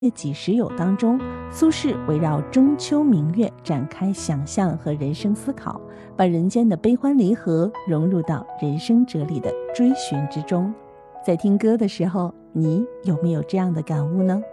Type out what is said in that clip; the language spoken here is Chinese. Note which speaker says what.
Speaker 1: 几时有》当中，苏轼围绕中秋明月展开想象和人生思考，把人间的悲欢离合融入到人生哲理的追寻之中。在听歌的时候，你有没有这样的感悟呢？